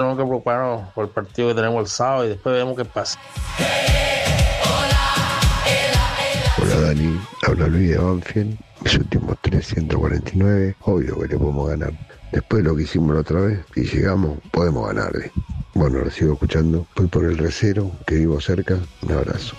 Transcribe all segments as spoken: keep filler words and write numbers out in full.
Tenemos que preocuparnos por el partido que tenemos el sábado y después vemos qué pasa. Hola Dani, habla Luis de Banfield. Mis últimos trescientos cuarenta y nueve, obvio que le podemos ganar. Después de lo que hicimos la otra vez, si llegamos, podemos ganarle. Bueno, lo sigo escuchando. Voy por el recero, que vivo cerca. Un abrazo.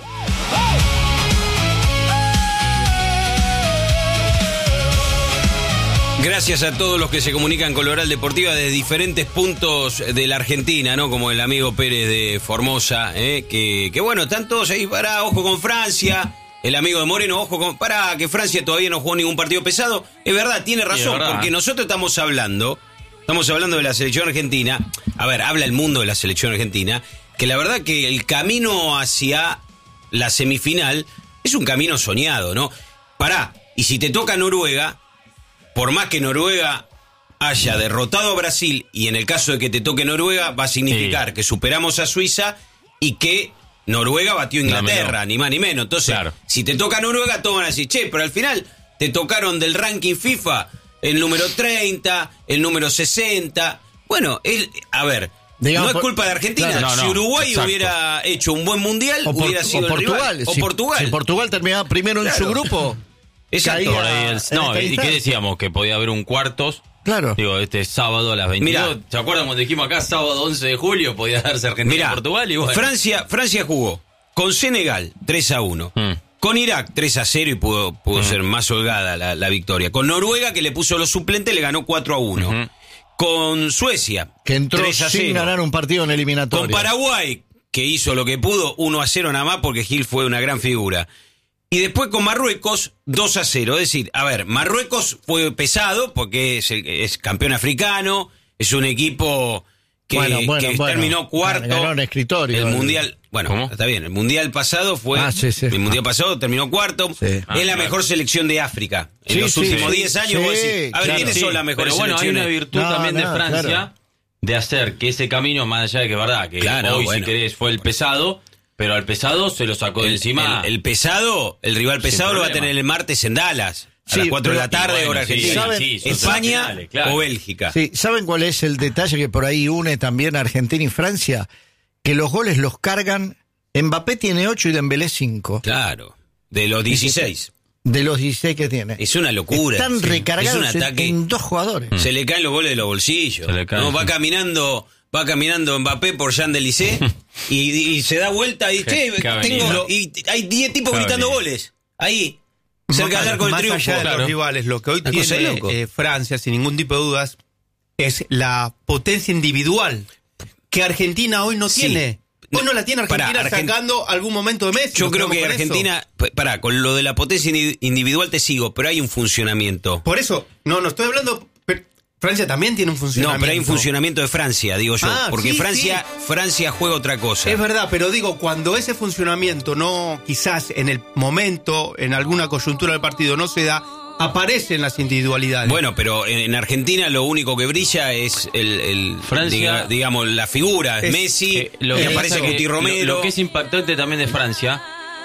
Gracias a todos los que se comunican con Oral Deportiva desde diferentes puntos de la Argentina, ¿no? Como el amigo Pérez de Formosa, ¿eh? que, que bueno, están todos ahí para, ojo con Francia. El amigo de Moreno, ojo con, para que Francia todavía no jugó ningún partido pesado. Es verdad, tiene razón, sí, verdad. Porque nosotros estamos hablando, estamos hablando de la selección argentina. A ver, habla el mundo de la selección argentina, que la verdad que el camino hacia la semifinal es un camino soñado, ¿no? Pará, y si te toca Noruega, por más que Noruega haya derrotado a Brasil, y en el caso de que te toque Noruega, va a significar sí. que superamos a Suiza y que Noruega batió a Inglaterra, no, ni más ni menos. Entonces, claro. si te toca Noruega, todos van a decir, che, pero al final te tocaron del ranking FIFA el número treinta, el número sesenta. Bueno, el, a ver, digamos, no es culpa de Argentina. Claro, no, no, si Uruguay exacto. hubiera hecho un buen mundial, o por, hubiera sido o Portugal, el rival. O si, Portugal. Si Portugal terminaba primero claro. en su grupo. Exacto. Por ahí el, no, ¿y qué decíamos? Que podía haber un cuartos. Claro. Digo, este sábado a las veintidós. Mirá, ¿se acuerdan cuando dijimos acá sábado once de julio podía darse Argentina mirá, y Portugal? Y bueno. Francia, Francia jugó con Senegal tres a uno. Mm. Con Irak tres a cero y pudo, pudo mm. ser más holgada la, la victoria. Con Noruega, que le puso los suplentes, le ganó cuatro a uno. Uh-huh. Con Suecia, que entró tres a cero. Sin ganar un partido en eliminatoria. Con Paraguay, que hizo lo que pudo, uno a cero nada más, porque Gil fue una gran figura. Y después con Marruecos, dos a cero. Es decir, a ver, Marruecos fue pesado porque es, el, es campeón africano, es un equipo que, bueno, bueno, que bueno. terminó cuarto. Ganó en escritorio. El mundial, bueno, ¿cómo? Está bien, el mundial pasado fue, ah, sí, sí. el mundial pasado terminó cuarto. Sí. Es ah, la claro. mejor selección de África. En sí, los últimos diez sí, años, sí, vos decís, a ver, claro, ¿quiénes sí. son las mejores Pero bueno, selecciones? Hay una virtud no, también no, de Francia claro. de hacer que ese camino, más allá de que es verdad, que claro, hoy, bueno. si querés, fue el pesado. Pero al pesado se lo sacó de el, encima. El, el pesado, el rival pesado lo va a tener el martes en Dallas. A sí, las cuatro de la tarde, bueno, hora argentina. ¿saben? Sí, España finales, claro. o Bélgica. Sí, ¿saben cuál es el detalle que por ahí une también a Argentina y Francia? Que los goles los cargan. Mbappé tiene ocho y Dembélé cinco. Claro, de los dieciséis. De los dieciséis que tiene. Es una locura. Están sí. recargados es un ataque, en dos jugadores. Se le caen los goles de los bolsillos. Se le caen, no, va sí. caminando... Va caminando Mbappé por Champs-Élysées y, y se da vuelta y dice, che, tengo, y hay diez tipos gritando goles. Ahí, cerca de dar con el triunfo. Más allá de claro. los rivales, lo que hoy tiene eh, Francia, sin ningún tipo de dudas, es la potencia individual que Argentina hoy no sí. tiene. Hoy no la tiene Argentina para, sacando Argent... algún momento de Messi. Yo creo que Argentina, pará, con lo de la potencia individual te sigo, pero hay un funcionamiento. Por eso, no, no estoy hablando... Francia también tiene un funcionamiento. No, pero hay un funcionamiento de Francia, digo yo. Ah, porque sí, Francia sí. Francia juega otra cosa. Es verdad, pero digo, cuando ese funcionamiento no, quizás en el momento, en alguna coyuntura del partido no se da, aparecen las individualidades. Bueno, pero en, en Argentina lo único que brilla es el, el Francia, diga, digamos, la figura, es, Messi, eh, lo que que aparece Guti Romero. Lo, lo que es impactante también de Francia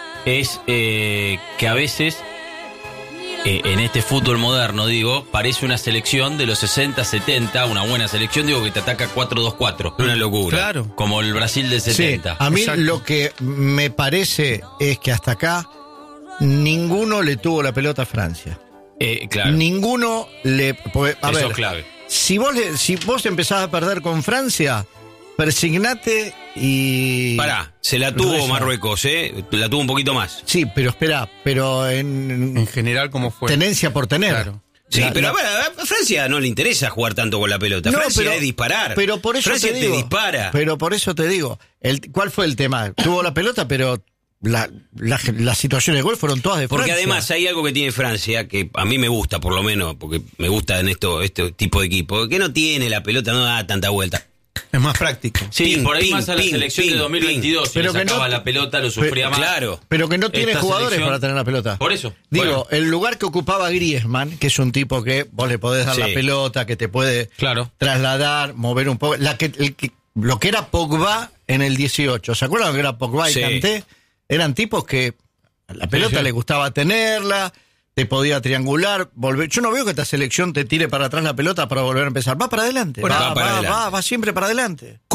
es eh, que a veces... Eh, en este fútbol moderno, digo, parece una selección de los sesenta, setenta, una buena selección, digo, que te ataca cuatro dos cuatro. Una locura. Claro. Como el Brasil del setenta. Sí, a mí exacto. lo que me parece es que hasta acá ninguno le tuvo la pelota a Francia. Eh, claro. Ninguno le... Pues, a Eso ver, es clave. Si vos, le, si vos empezás a perder con Francia, persignate y... Pará, se la tuvo Reza. Marruecos, ¿eh? La tuvo un poquito más. Sí, pero espera, pero en... En general, ¿cómo fue? Tenencia por tener. Claro. Sí, la, pero la... a, ver, a Francia no le interesa jugar tanto con la pelota. No, Francia pero, es disparar. Pero por eso Francia te, digo, te dispara. Pero por eso te digo, el, ¿cuál fue el tema? Tuvo la pelota, pero la, la, las situaciones de gol fueron todas de Francia. Porque además hay algo que tiene Francia, que a mí me gusta por lo menos, porque me gusta en esto este tipo de equipo, que no tiene la pelota, no da tanta vuelta. Es más práctico. Sí, ping, por ahí ping, más a la ping, selección ping, de dos mil veintidós, pero si que sacaba no, la pelota, lo sufría pero, más. Claro. Pero que no tiene Esta jugadores selección, para tener la pelota. Por eso. Digo, bueno. el lugar que ocupaba Griezmann, que es un tipo que vos le podés dar sí. la pelota, que te puede claro. trasladar, mover un poco. La que, el, que, lo que era Pogba en el dieciocho, ¿se acuerdan que era Pogba y sí. Kanté? Eran tipos que la pelota sí, sí. le gustaba tenerla, te podía triangular, volver. Yo no veo que esta selección te tire para atrás la pelota para volver a empezar. Va para adelante. Va Va, para va, adelante. va, va siempre para adelante.